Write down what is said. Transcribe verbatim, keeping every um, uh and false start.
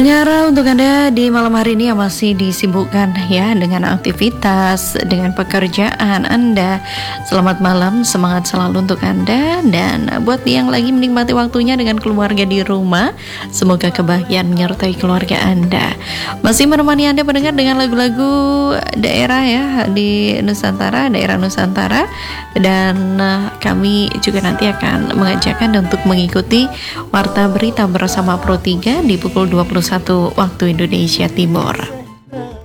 Pendengar, untuk Anda di malam hari ini yang masih disibukkan ya dengan aktivitas, dengan pekerjaan Anda, selamat malam, semangat selalu untuk Anda. Dan buat yang lagi menikmati waktunya dengan keluarga di rumah, semoga kebahagiaan menyertai keluarga Anda. Masih menemani Anda pendengar dengan lagu-lagu daerah ya di Nusantara, daerah Nusantara. Dan uh, kami juga nanti akan mengajak Anda untuk mengikuti Warta Berita bersama Pro tiga di pukul dua puluh satu waktu Indonesia Timur.